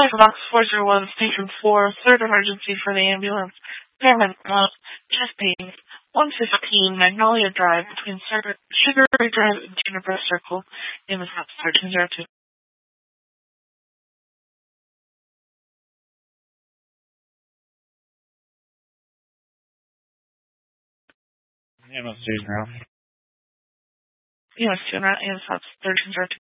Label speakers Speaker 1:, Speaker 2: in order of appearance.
Speaker 1: Box 401, Station 4, third emergency for the ambulance. Impairment of chest pain. 115 Magnolia Drive between Sugarberry Drive and Juniper Circle. Name is not 1302.
Speaker 2: Name is 2 now.
Speaker 1: Yes, 2 and 1302.